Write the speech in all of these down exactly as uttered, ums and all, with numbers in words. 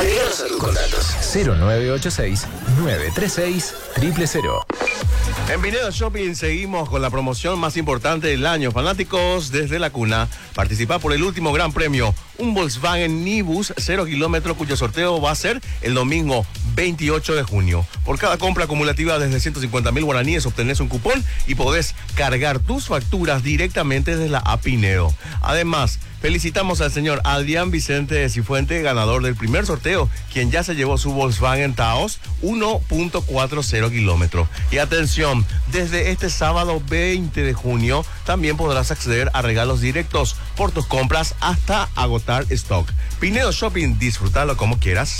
Agreganos a tus contactos. cero nueve ocho seis, nueve tres seis, cero cero cero. En Pinedo Shopping seguimos con la promoción más importante del año. Fanáticos desde la cuna, participa por el último gran premio, un Volkswagen Nibus cero kilómetros, cuyo sorteo va a ser el domingo veintiocho de junio. Por cada compra acumulativa desde ciento cincuenta mil guaraníes obtenés un cupón y podés cargar tus facturas directamente desde la app Pinedo. Además, felicitamos al señor Adrián Vicente de Cifuente, ganador del primer sorteo, quien ya se llevó su Volkswagen Taos uno punto cuarenta kilómetros. Y atención, desde este sábado veinte de junio también podrás acceder a regalos directos por tus compras hasta agotar stock. Pinedo Shopping, disfrútalo como quieras.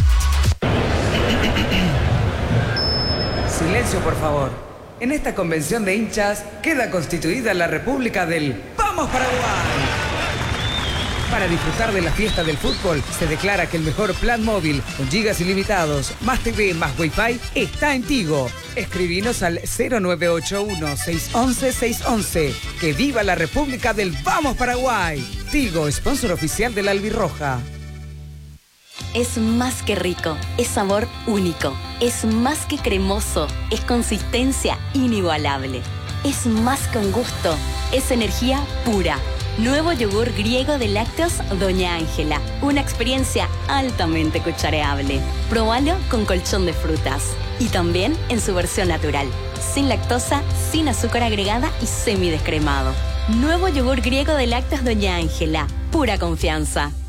Silencio, por favor. En esta convención de hinchas queda constituida la República del ¡Vamos Paraguay! Para disfrutar de la fiesta del fútbol, se declara que el mejor plan móvil, con gigas ilimitados, más T V, más Wi-Fi, está en Tigo. Escribinos al cero nueve ocho uno, seis uno uno, seis uno uno. ¡Que viva la República del Vamos Paraguay! Tigo, sponsor oficial de la Albirroja. Es más que rico, es sabor único, es más que cremoso, es consistencia inigualable, es más que un gusto, es energía pura. Nuevo yogur griego de lácteos Doña Ángela, una experiencia altamente cuchareable. Probalo con colchón de frutas y también en su versión natural, sin lactosa, sin azúcar agregada y semidescremado. Nuevo yogur griego de lácteos Doña Ángela, pura confianza.